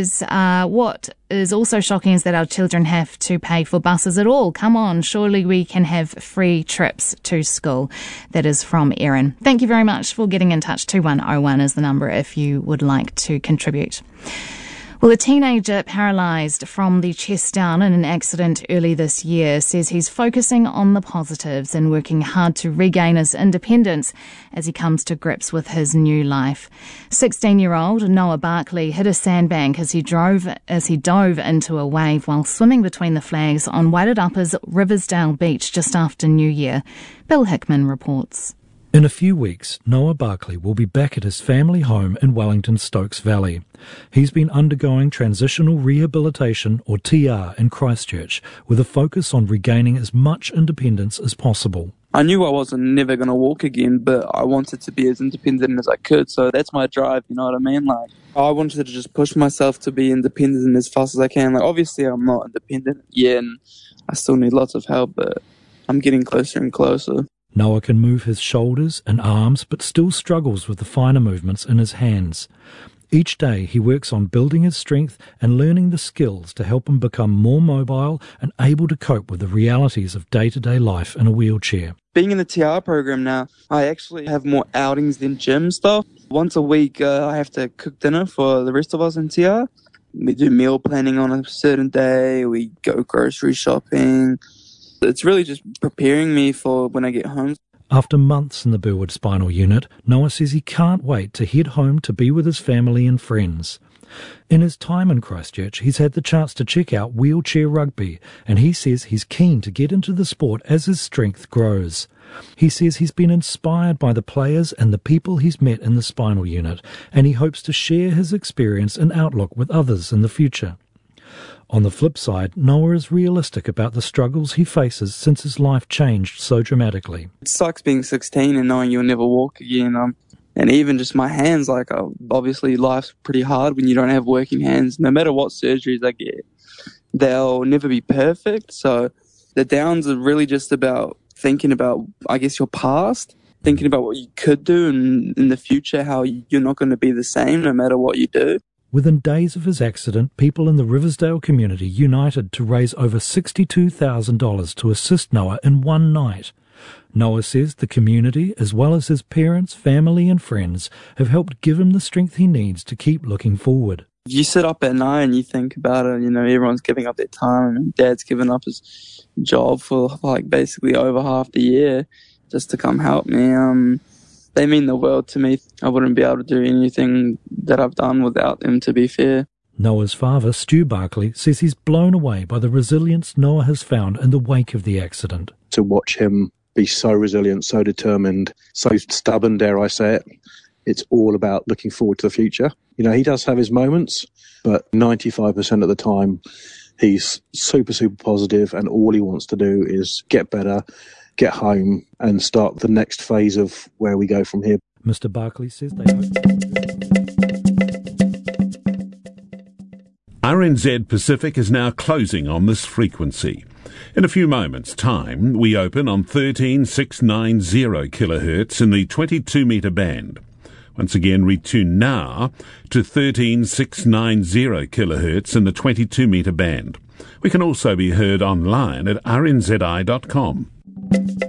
says, what is also shocking is that our children have to pay for buses at all. Come on, surely we can have free trips to school. That is from Erin. Thank you very much for getting in touch. 2101 is the number if you would like to contribute. Well, a teenager paralysed from the chest down in an accident early this year says he's focusing on the positives and working hard to regain his independence as he comes to grips with his new life. 16-year-old Noah Barkley hit a sandbank as he dove into a wave while swimming between the flags on Wairarapa's Riversdale Beach just after New Year. Bill Hickman reports. In a few weeks, Noah Barkley will be back at his family home in Wellington Stokes Valley. He's been undergoing Transitional Rehabilitation, or TR, in Christchurch, with a focus on regaining as much independence as possible. I knew I wasn't never going to walk again, but I wanted to be as independent as I could, so that's my drive, you know what I mean? Like, I wanted to just push myself to be independent as fast as I can. Like, obviously I'm not independent yet, and I still need lots of help, but I'm getting closer and closer. Noah can move his shoulders and arms, but still struggles with the finer movements in his hands. Each day he works on building his strength and learning the skills to help him become more mobile and able to cope with the realities of day-to-day life in a wheelchair. Being in the TR program now, I actually have more outings than gym stuff. Once a week I have to cook dinner for the rest of us in TR. We do meal planning on a certain day, we go grocery shopping. It's really just preparing me for when I get home. After months in the Burwood Spinal Unit, Noah says he can't wait to head home to be with his family and friends. In his time in Christchurch, he's had the chance to check out wheelchair rugby, and he says he's keen to get into the sport as his strength grows. He says he's been inspired by the players and the people he's met in the spinal unit, and he hopes to share his experience and outlook with others in the future. On the flip side, Noah is realistic about the struggles he faces since his life changed so dramatically. It sucks being 16 and knowing you'll never walk again. And even just my hands, obviously life's pretty hard when you don't have working hands. No matter what surgeries I get, they'll never be perfect. So the downs are really just about thinking about, I guess, your past, thinking about what you could do and in the future, how you're not going to be the same no matter what you do. Within days of his accident, people in the Riversdale community united to raise over $62,000 to assist Noah in one night. Noah says the community, as well as his parents, family and friends, have helped give him the strength he needs to keep looking forward. You sit up at night and you think about it, everyone's giving up their time, and Dad's given up his job for basically over half the year just to come help me. They mean the world to me. I wouldn't be able to do anything that I've done without them, to be fair. Noah's father, Stu Barkley, says he's blown away by the resilience Noah has found in the wake of the accident. To watch him be so resilient, so determined, so stubborn, dare I say it, it's all about looking forward to the future. He does have his moments, but 95% of the time he's super, super positive, and all he wants to do is get better, get home and start the next phase of where we go from here. Mr. Barkley says they hope. RNZ Pacific is now closing on this frequency. In a few moments' time, we open on 13690 kHz in the 22-metre band. Once again, retune now to 13690 kHz in the 22-metre band. We can also be heard online at rnzi.com.